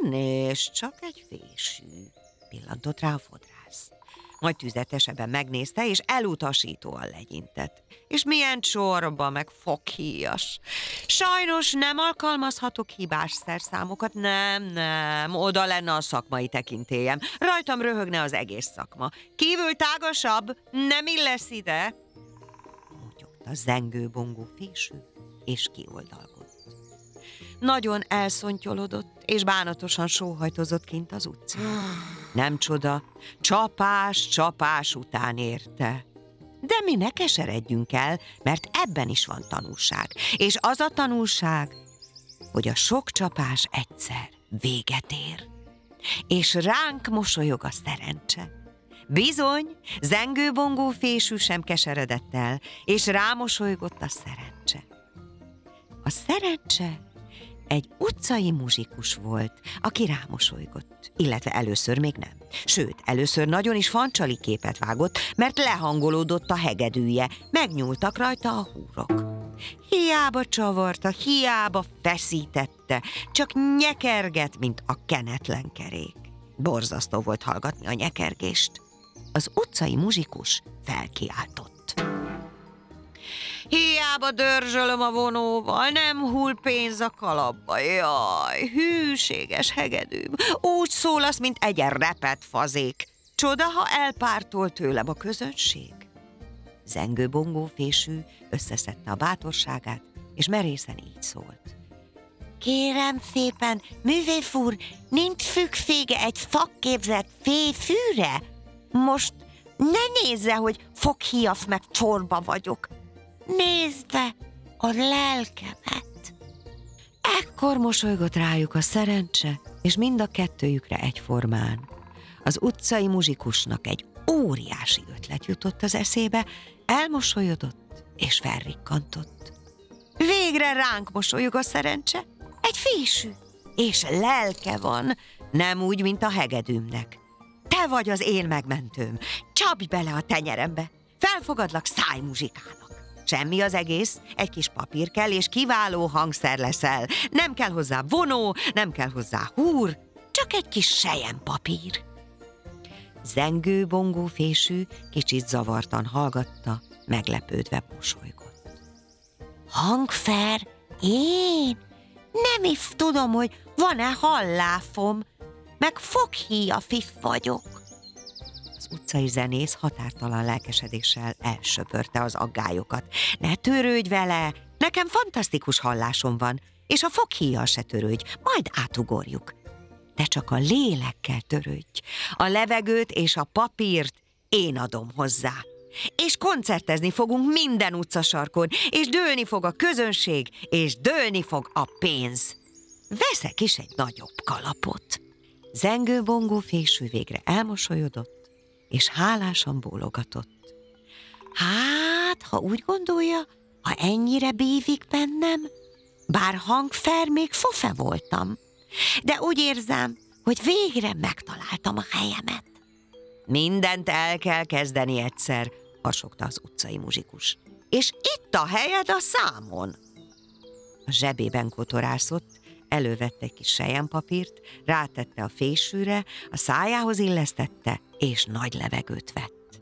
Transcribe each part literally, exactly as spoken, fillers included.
Nézd, csak egy fésű, pillantott rá a fodrász. Majd tüzetesebben megnézte, és elutasítóan legyintett. És milyen csorba, meg foghíjas. Sajnos nem alkalmazhatok hibás szerszámokat, nem, nem, oda lenne a szakmai tekintélyem. Rajtam röhögne az egész szakma. Kívül tágasabb, nem illesz ide. Motyogta zengő-bongó fésű, és kioldalgott. Nagyon elszontyolodott, és bánatosan sóhajtozott kint az utcán. Nem csoda, csapás, csapás után érte. De mi ne keseredjünk el, mert ebben is van tanulság. És az a tanulság, hogy a sok csapás egyszer véget ér. És ránk mosolyog a szerencse. Bizony, zengő-bongó fésű sem keseredett el, és rámosolygott a szerencse. A szerencse egy utcai muzsikus volt, aki rámosolygott, illetve először még nem. Sőt, először nagyon is fancsali képet vágott, mert lehangolódott a hegedűje, megnyúltak rajta a húrok. Hiába csavarta, hiába feszítette, csak nyekerget, mint a kenetlen kerék. Borzasztó volt hallgatni a nyekergést. Az utcai muzsikus felkiáltott. Hiába dörzsölöm a vonóval, nem hull pénz a kalapba. Jaj, hűséges hegedűm, úgy szólasz, mint egy repett fazék. Csoda, ha elpártol tőlem a közönség. Zengő-bongó fésű összeszedte a bátorságát, és merészen így szólt. Kérem szépen, művész úr, nincs szüksége egy szakképzett férfűre? Most ne nézze, hogy foghíjas meg csorba vagyok. Nézd be a lelkemet! Ekkor mosolygott rájuk a szerencse, és mind a kettőjükre egyformán. Az utcai muzsikusnak egy óriási ötlet jutott az eszébe, elmosolyodott és felrikkantott. Végre ránk mosolyog a szerencse, egy fésű, és lelke van, nem úgy, mint a hegedűmnek. Te vagy az én megmentőm, csapj bele a tenyerembe, felfogadlak szájmuzsikának. Semmi az egész, egy kis papír kell, és kiváló hangszer leszel. Nem kell hozzá vonó, nem kell hozzá húr, csak egy kis selyempapír. Zengő-bongó fésű kicsit zavartan hallgatta, meglepődve mosolygott. Hangfer? Én? Nem is tudom, hogy van-e halláfom, meg foghíjafif vagyok. Az utcai zenész határtalan lelkesedéssel elsöpörte az aggályokat. Ne törődj vele, nekem fantasztikus hallásom van, és a foghíjjal se törődj, majd átugorjuk. De csak a lélekkel törődj. A levegőt és a papírt én adom hozzá. És koncertezni fogunk minden utcasarkon, és dőlni fog a közönség, és dőlni fog a pénz. Veszek is egy nagyobb kalapot. Zengő-bongó fésű végre elmosolyodott, és hálásan bólogatott. Hát, ha úgy gondolja, ha ennyire bívik bennem, bár hangfer még fofe voltam, de úgy érzem, hogy végre megtaláltam a helyemet. Mindent el kell kezdeni egyszer, hasogta az utcai muzsikus. És itt a helyed a számon. A zsebében kotorászott, elővette egy kis selyempapírt, rátette a fésűre, a szájához illesztette, és nagy levegőt vett.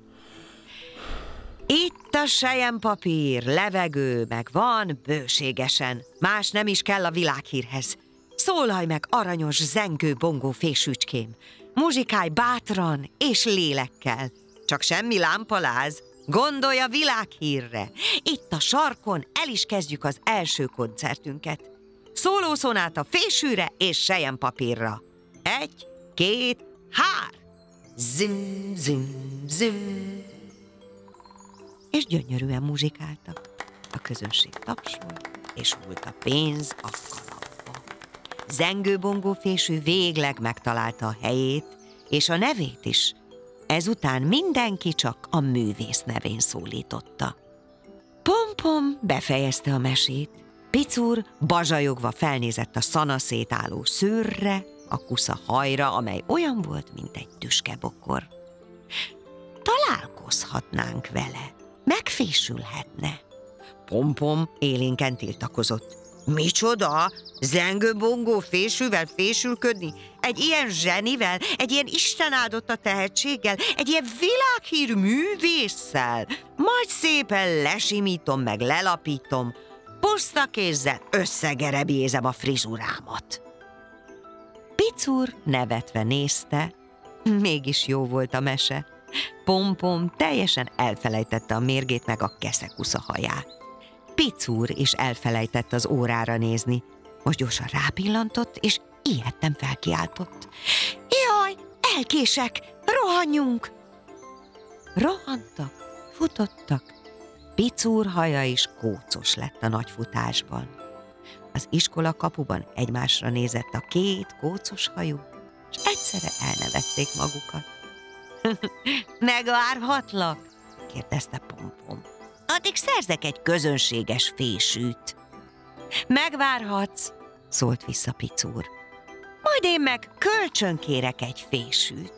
Itt a selyempapír, levegő, meg van bőségesen. Más nem is kell a világhírhez. Szólalj meg, aranyos, zengő-bongó fésűcském. Muzsikálj bátran és lélekkel. Csak semmi lámpaláz. Gondolj a világhírre. Itt a sarkon el is kezdjük az első koncertünket. Szólószonáta fésűre és selyempapírra. Egy, két, hár! Zim, zim, zim. És gyönyörűen muzsikáltak. A közönség tapsolt, és hult a pénz a kalapba. Zengő-bongó fésű végleg megtalálta a helyét, és a nevét is. Ezután mindenki csak a művész nevén szólította. Pom-pom befejezte a mesét. Picur bazsajogva felnézett a szanaszét álló szőrre, a kusza hajra, amely olyan volt, mint egy tüskebokor. Találkozhatnánk vele, megfésülhetne. Pom-pom élénken tiltakozott. Micsoda? Zengő-bongó fésűvel fésülködni? Egy ilyen zsenivel? Egy ilyen istenáldotta tehetséggel? Egy ilyen világhírű művésszel? Majd szépen lesimítom, meg lelapítom, puszta kézzel összegerebézem a frizurámat. Picur nevetve nézte, mégis jó volt a mese. Pompom teljesen elfelejtette a mérgét meg a keszekusza haját. Picur is elfelejtett az órára nézni. Most gyorsan rápillantott, és ijedten felkiáltott. Jaj, elkések, rohanjunk! Rohantak, futottak. Picur haja is kócos lett a nagy futásban. Az iskola kapuban egymásra nézett a két kócos hajú, és egyszerre elnevették magukat. Megvárhatlak? kérdezte Pompom. Addig szerzek egy közönséges fésűt. Megvárhatsz, szólt vissza Picur. Majd én meg kölcsönkérek egy fésűt.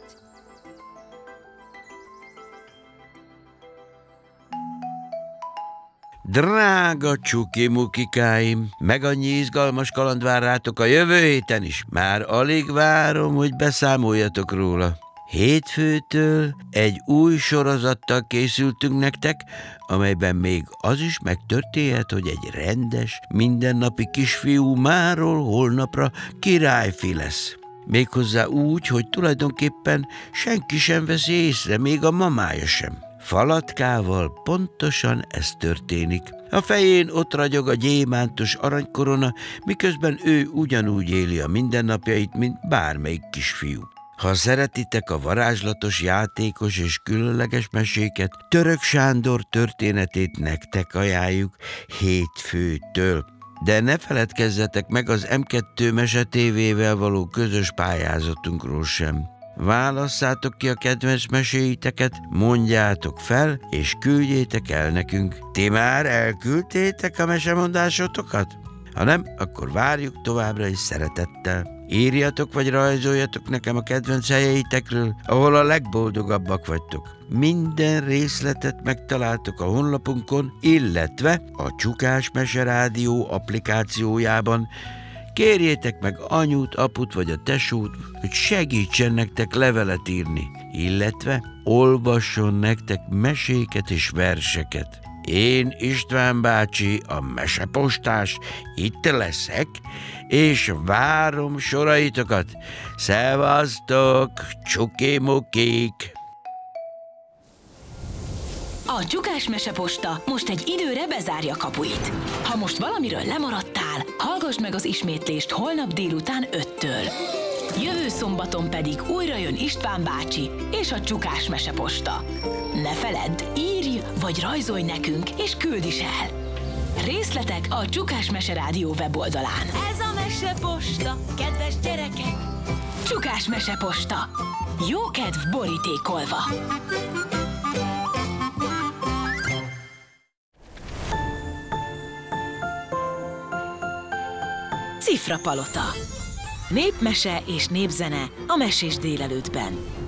Drága csuki-mukikáim, meg annyi izgalmas kaland vár rátok a jövő héten is. Már alig várom, hogy beszámoljatok róla. Hétfőtől egy új sorozattal készültünk nektek, amelyben még az is megtörténhet, hogy egy rendes, mindennapi kisfiú máról holnapra királyfi lesz. Méghozzá úgy, hogy tulajdonképpen senki sem veszi észre, még a mamája sem. Falatkával pontosan ez történik. A fején ott ragyog a gyémántos aranykorona, miközben ő ugyanúgy éli a mindennapjait, mint bármelyik kisfiú. Ha szeretitek a varázslatos, játékos és különleges meséket, Török Sándor történetét nektek ajánljuk hétfőtől. De ne feledkezzetek meg az em kettő Mese té vével való közös pályázatunkról sem. Válasszátok ki a kedvenc meséiteket, mondjátok fel, és küldjétek el nekünk. Ti már elküldtétek a mesemondásotokat? Ha nem, akkor várjuk továbbra is szeretettel. Írjatok vagy rajzoljatok nekem a kedvenc helyeitekről, ahol a legboldogabbak vagytok. Minden részletet megtaláltok a honlapunkon, illetve a Csukás Mese Rádió applikációjában. Kérjétek meg anyut, aput vagy a tesót, hogy segítsen nektek levelet írni, illetve olvasson nektek meséket és verseket. Én, István bácsi, a mesepostás, itt leszek, és várom soraitokat. Szevasztok, csuki-mukik! A Csukás Meseposta most egy időre bezárja kapuit. Ha most valamiről lemaradtál, hallgass meg az ismétlést holnap délután öttől. Jövő szombaton pedig újra jön István bácsi és a Csukás Meseposta. Ne feledd, írj vagy rajzolj nekünk, és küld is el! Részletek a Csukás Mese Rádió weboldalán. Ez a Meseposta, kedves gyerekek! Csukás Meseposta. Jó kedv borítékolva! Cifrapalota. Népmese és népzene a Mesés délelőttben.